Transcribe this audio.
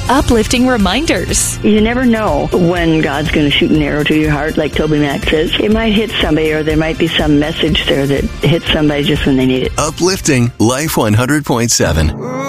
uplifting reminders. You never know when God's going to shoot an arrow to your heart, like Toby Mac says. It might hit somebody, or there might be some message there that hits somebody just when they need it. Uplifting Life 100.7.